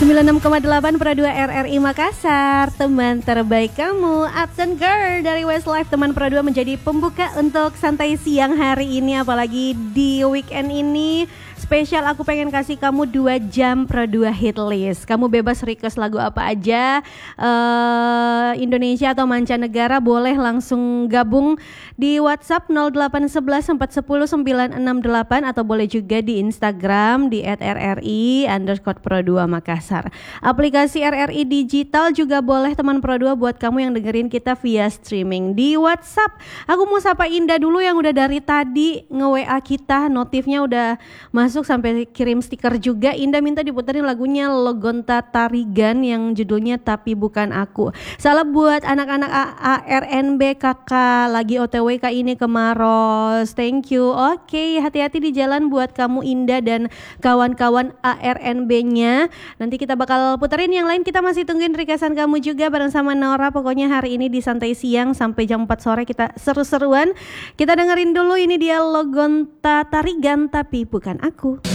96,8 Pro 2 RRI Makassar, teman terbaik kamu. Absent Girl dari Westlife, teman Pro 2 menjadi pembuka untuk santai siang hari ini. Apalagi di weekend ini spesial, aku pengen kasih kamu 2 jam Pro 2 hit list. Kamu bebas request lagu apa aja, Indonesia atau mancanegara, boleh langsung gabung di WhatsApp 0811 410 968 atau boleh juga di Instagram di @rri_pro2 Makassar. Aplikasi RRI Digital juga boleh teman Pro 2 buat kamu yang dengerin kita via streaming. Di WhatsApp, aku mau sapa Indah dulu yang udah dari tadi nge-WA kita, notifnya udah masuk sampai kirim stiker juga. Indah minta diputerin lagunya Logonta Tarigan yang judulnya Tapi Bukan Aku. Salam buat anak-anak ARNB kakak lagi OTW kak ini ke Maros. Thank you. Oke, hati-hati di jalan buat kamu Indah dan kawan-kawan ARNB-nya. Nanti kita bakal puterin yang lain. Kita masih tungguin requestan kamu juga bareng sama Nora. Pokoknya hari ini di santai siang sampai jam 4 sore kita seru-seruan. Kita dengerin dulu, ini dia Logonta Tarigan Tapi Bukan Aku.